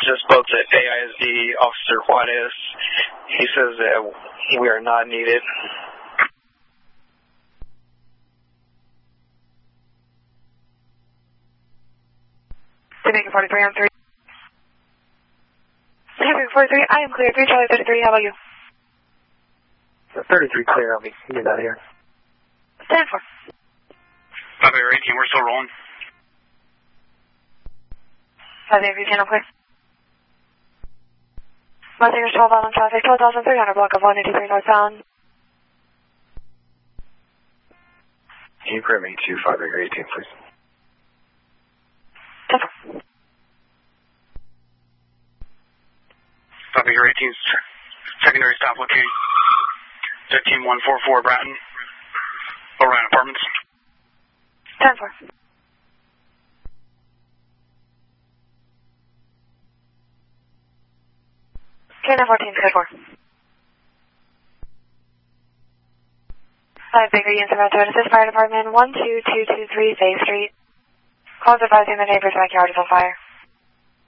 just spoke to AISD Officer Juarez. He says that we are not needed. Jamaica 43 on 3. Jamaica 43, I am clear. 3 Charlie 33, how about you? 33 clear, I'll be getting out of here. Stand for. Papa Air 18, we're still rolling. Papa Air 18, I'm clear. Mustanger's 12 on traffic, 12,300 block of 183 northbound. Can you clear me to 5 Air 18, please? Stand for. Papa Air 18's secondary stop located 15144 Bratton, Orion Apartments. Stand for. K914, code 4. 5 Baker Units about to assist Fire Department 12223 Bay Street. Calls advising the neighbor's backyard is on fire.